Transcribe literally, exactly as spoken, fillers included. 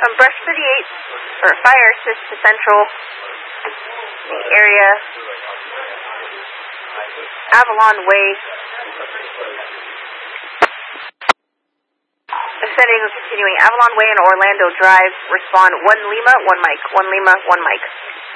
From Brush thirty-eight for fire assist to Central, the area Avalon Way. Ascending and continuing Avalon Way and Orlando Drive. Respond one Lima, one Mike. one Lima, one Mike.